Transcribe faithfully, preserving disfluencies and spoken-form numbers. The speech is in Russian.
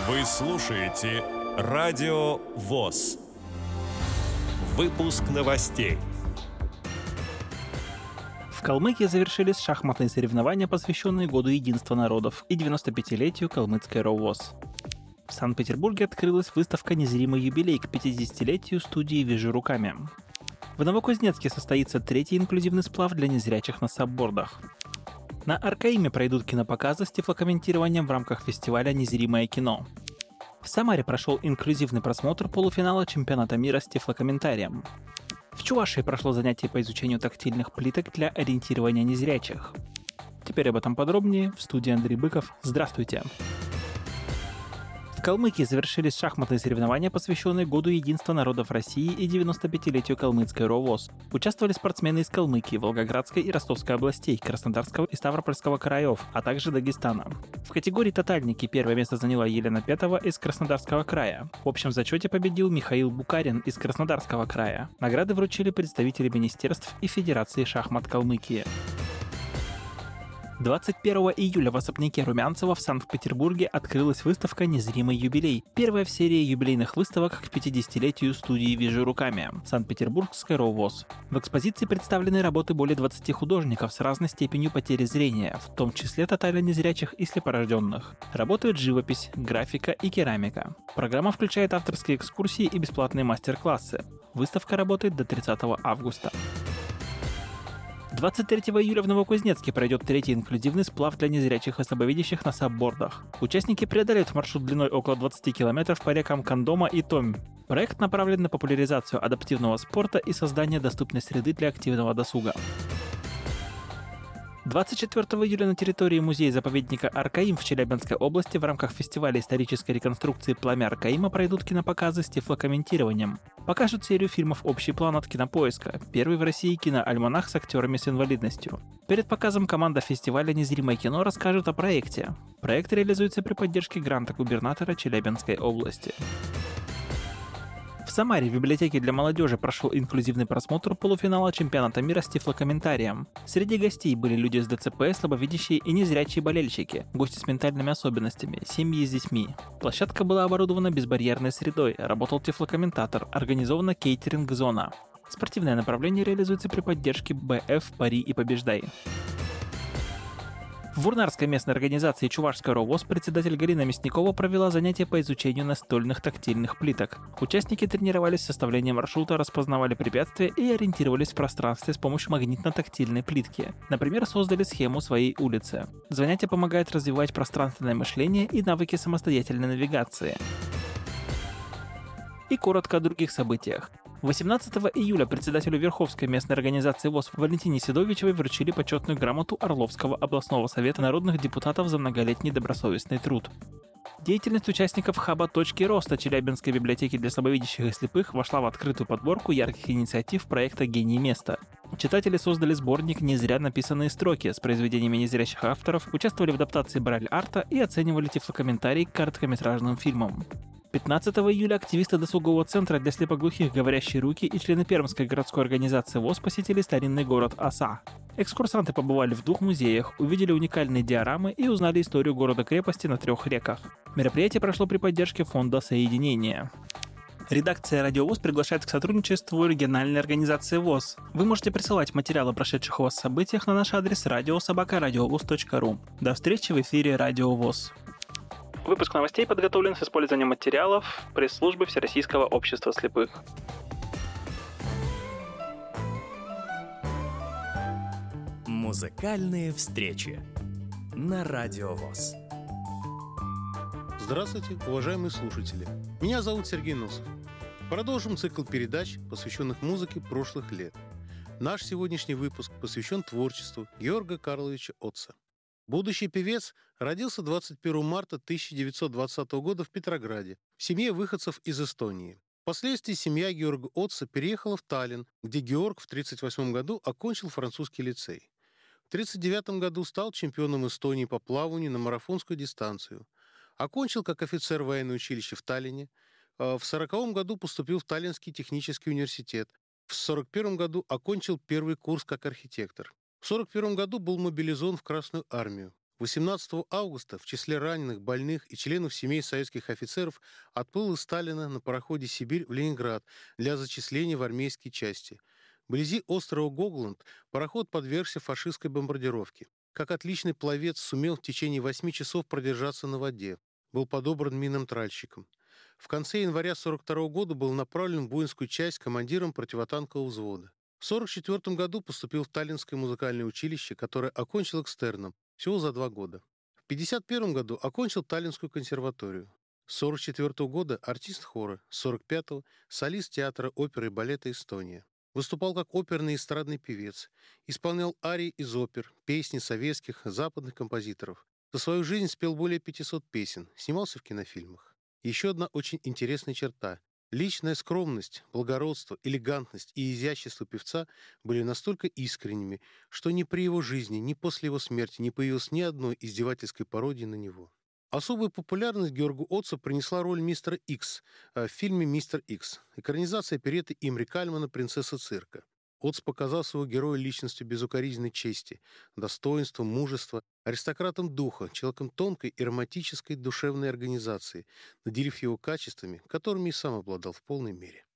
Вы слушаете Радио ВОС. Выпуск новостей. В Калмыкии завершились шахматные соревнования, посвященные Году единства народов и девяносто пятилетию Калмыцкой РОВОС. В Санкт-Петербурге открылась выставка «Незримый юбилей» к пятидесятилетию студии «Вижу руками». В Новокузнецке состоится третий инклюзивный сплав для незрячих на саббордах. На Аркаиме пройдут кинопоказы с тифлокомментированием в рамках фестиваля «Незримое кино». В Самаре прошел инклюзивный просмотр полуфинала чемпионата мира с тифлокомментарием. В Чувашии прошло занятие по изучению тактильных плиток для ориентирования незрячих. Теперь об этом подробнее. В студии Андрей Быков. Здравствуйте. В Калмыкии завершились шахматные соревнования, посвященные Году единства народов России и девяносто пятилетию Калмыцкой РОВОС. Участвовали спортсмены из Калмыкии, Волгоградской и Ростовской областей, Краснодарского и Ставропольского краев, а также Дагестана. В категории «Тотальники» первое место заняла Елена Петова из Краснодарского края. В общем зачете победил Михаил Букарин из Краснодарского края. Награды вручили представители министерств и Федерации шахмат Калмыкии. двадцать первого июля в особняке Румянцева в Санкт-Петербурге открылась выставка «Незримый юбилей», первая в серии юбилейных выставок к пятидесятилетию студии «Вижу руками» Санкт-Петербургской РОВОС. В экспозиции представлены работы более двадцати художников с разной степенью потери зрения, в том числе тотально незрячих и слепорожденных. Работают живопись, графика и керамика. Программа включает авторские экскурсии и бесплатные мастер-классы. Выставка работает до тридцатого августа. двадцать третьего июля в Новокузнецке пройдет третий инклюзивный сплав для незрячих и слабовидящих на саббордах. Участники преодолеют маршрут длиной около двадцати километров по рекам Кондома и Томь. Проект направлен на популяризацию адаптивного спорта и создание доступной среды для активного досуга. двадцать четвёртого июля на территории музея-заповедника Аркаим в Челябинской области в рамках фестиваля исторической реконструкции «Пламя Аркаима» пройдут кинопоказы с тифлокомментированием. Покажут серию фильмов «Общий план» от Кинопоиска, первый в России киноальманах с актерами с инвалидностью. Перед показом команда фестиваля «Незримое кино» расскажет о проекте. Проект реализуется при поддержке гранта губернатора Челябинской области. В Самаре в библиотеке для молодежи прошел инклюзивный просмотр полуфинала чемпионата мира с тифлокомментарием. Среди гостей были люди с ДЦП, слабовидящие и незрячие болельщики, гости с ментальными особенностями, семьи с детьми. Площадка была оборудована безбарьерной средой, работал тифлокомментатор, организована кейтеринг-зона. Спортивное направление реализуется при поддержке БФ «Пари и побеждай». В Урнарской местной организации Чувашской РОВОС председатель Галина Мясникова провела занятия по изучению настольных тактильных плиток. Участники тренировались в составлении маршрута, распознавали препятствия и ориентировались в пространстве с помощью магнитно-тактильной плитки. Например, создали схему своей улицы. Занятия помогают развивать пространственное мышление и навыки самостоятельной навигации. И коротко о других событиях. восемнадцатого июля председателю Верховской местной организации ВОС Валентине Седовичевой вручили почетную грамоту Орловского областного совета народных депутатов за многолетний добросовестный труд. Деятельность участников хаба «Точки роста» Челябинской библиотеки для слабовидящих и слепых вошла в открытую подборку ярких инициатив проекта «Гений места». Читатели создали сборник «Не зря написанные строки» с произведениями незрячих авторов, участвовали в адаптации брайль-арта и оценивали тифлокомментарии к короткометражным фильмам. пятнадцатого июля активисты досугового центра для слепоглухих «Говорящие руки» и члены Пермской городской организации ВОС посетили старинный город Оса. Экскурсанты побывали в двух музеях, увидели уникальные диорамы и узнали историю города-крепости на трех реках. Мероприятие прошло при поддержке фонда «Соединение». Редакция Радио ВОС приглашает к сотрудничеству региональной организации ВОС. Вы можете присылать материалы о прошедших у вас событиях на наш адрес радио собака радиовос точка ру. До встречи в эфире Радио ВОС. Выпуск новостей подготовлен с использованием материалов пресс-службы Всероссийского общества слепых. Музыкальные встречи на Радио ВОС. Здравствуйте, уважаемые слушатели. Меня зовут Сергей Носов. Продолжим цикл передач, посвященных музыке прошлых лет. Наш сегодняшний выпуск посвящен творчеству Георга Карловича Отца. Будущий певец родился двадцать первого марта тысяча девятьсот двадцатого года в Петрограде, в семье выходцев из Эстонии. Впоследствии семья Георга Отца переехала в Таллин, где Георг в тридцать восьмом году окончил французский лицей. В тридцать девятом году стал чемпионом Эстонии по плаванию на марафонскую дистанцию. Окончил как офицер военное училище в Таллине. В сороковом году поступил в Таллинский технический университет. В сорок первом году окончил первый курс как архитектор. В сорок первом году был мобилизован в Красную армию. В восемнадцатого августа в числе раненых, больных и членов семей советских офицеров отплыл из Сталина на пароходе «Сибирь» в Ленинград для зачисления в армейские части. Вблизи острова Гогланд пароход подвергся фашистской бомбардировке. Как отличный пловец сумел в течение восьми часов продержаться на воде. Был подобран минным тральщиком. В конце января сорок второго года был направлен в воинскую часть командиром противотанкового взвода. В сорок четвертом году поступил в Таллинское музыкальное училище, которое окончил экстерном, всего за два года. В пятьдесят первом году окончил Таллинскую консерваторию. С сорок четвертого года артист хора, с сорок пятого солист театра оперы и балета «Эстония». Выступал как оперный и эстрадный певец, исполнял арии из опер, песни советских, западных композиторов. За свою жизнь спел более пятисот песен, снимался в кинофильмах. Еще одна очень интересная черта. Личная скромность, благородство, элегантность и изящество певца были настолько искренними, что ни при его жизни, ни после его смерти не появилось ни одной издевательской пародии на него. Особую популярность Георгу Отцу принесла роль мистера Икс в фильме «Мистер Икс», экранизация оперетты Имри Кальмана «Принцесса цирка». Отц показал своего героя личностью безукоризненной чести, достоинства, мужества, аристократом духа, человеком тонкой и романтической душевной организации, наделив его качествами, которыми и сам обладал в полной мере.